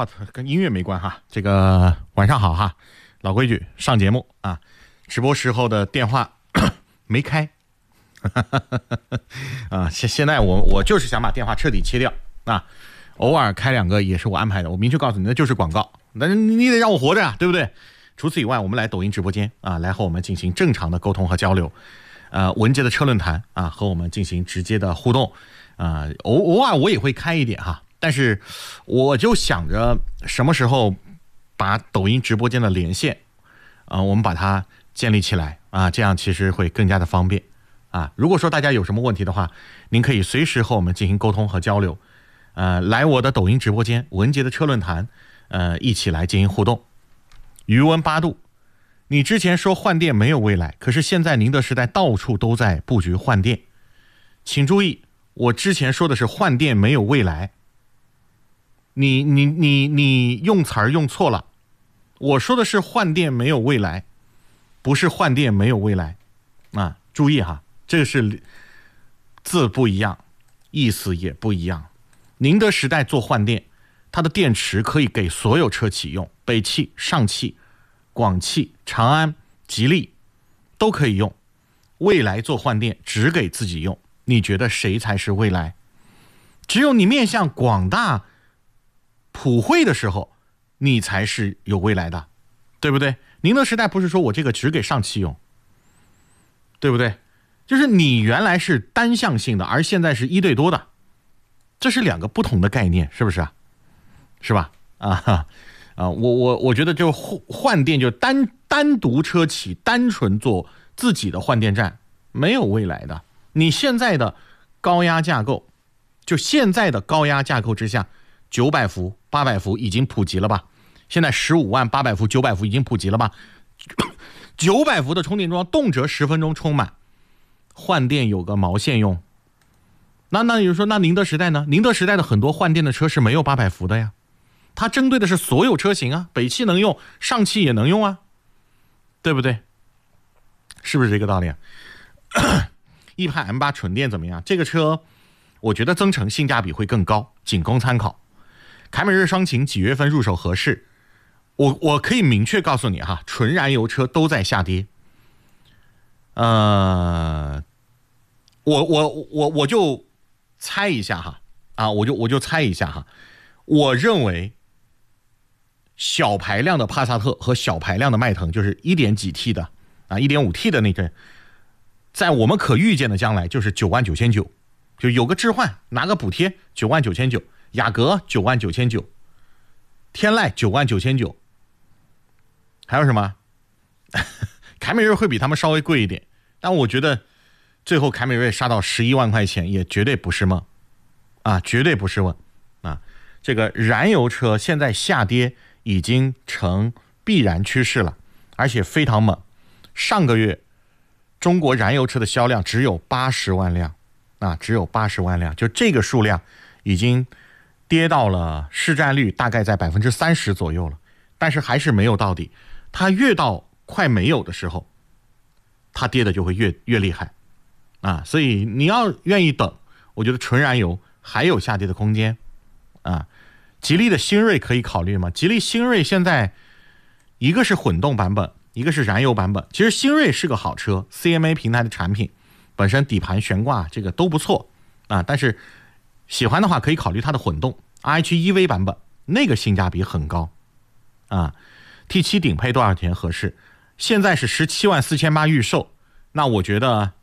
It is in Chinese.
话跟音乐没关哈。这个晚上好哈，老规矩，上节目啊，直播时候的电话没开，啊，现在我就是想把电话彻底切掉啊，偶尔开2个也是我安排的，我明确告诉你，那就是广告，但是你得让我活着啊，对不对？除此以外，我们来抖音直播间啊，来和我们进行正常的沟通和交流。文杰的车论坛啊，和我们进行直接的互动啊，偶尔我也会开一点哈，但是我就想着什么时候把抖音直播间的连线啊，我们把它建立起来啊，这样其实会更加的方便啊。如果说大家有什么问题的话，您可以随时和我们进行沟通和交流，来我的抖音直播间文杰的车论坛，一起来进行互动。余温8度。你之前说换电没有未来，可是现在宁德时代到处都在布局换电，请注意，我之前说的是换电没有未来，你用词儿用错了，我说的是换电没有未来，不是换电没有未来啊！注意哈，这个是字不一样，意思也不一样。宁德时代做换电，它的电池可以给所有车企用，北汽、上汽、广汽、长安、吉利都可以用。未来做换电只给自己用，你觉得谁才是未来？只有你面向广大普惠的时候，你才是有未来的，对不对？宁德时代不是说我这个只给上汽用，对不对？就是你原来是单向性的，而现在是1对多的，这是2个不同的概念，是不是啊？是吧？我觉得就换电就单独车企单纯做自己的换电站没有未来的。你现在的高压架构，就现在的高压架构之下，900伏、800伏已经普及了吧？现在15万800伏、900伏已经普及了吧？900伏的充电桩动辄10分钟充满，换电有个毛线用？那你就说，那宁德时代呢？宁德时代的很多换电的车是没有800伏的呀。它针对的是所有车型啊，北汽能用，上汽也能用啊，对不对？是不是这个道理啊？一派 M8 纯电怎么样？这个车我觉得增程性价比会更高，仅供参考。凯美瑞双擎几月份入手合适？我可以明确告诉你哈，纯燃油车都在下跌。我就猜一下哈，我就猜一下哈，我认为小排量的帕萨特和小排量的迈腾，就是 1. 几 T 的1.5T 的那个，在我们可预见的将来就是99900，就有个置换拿个补贴99900，雅阁99900，天籁99900，还有什么？凯美瑞会比他们稍微贵一点，但我觉得最后凯美瑞杀到11万块钱也绝对不是梦啊，绝对不是梦啊！这个燃油车现在下跌已经成必然趋势了，而且非常猛。上个月中国燃油车的销量只有80万辆啊，只有80万辆，就这个数量已经跌到了市占率大概在30%左右了，但是还是没有到底。它越到快没有的时候，它跌的就会越厉害啊！所以你要愿意等，我觉得纯燃油还有下跌的空间啊。吉利的星瑞可以考虑吗？吉利星瑞现在一个是混动版本，一个是燃油版本。其实星瑞是个好车 ，CMA 平台的产品，本身底盘悬挂这个都不错啊。但是喜欢的话可以考虑它的混动 IH-EV 版本，那个性价比很高啊。T7 顶配多少钱合适？现在是174800预售，那我觉得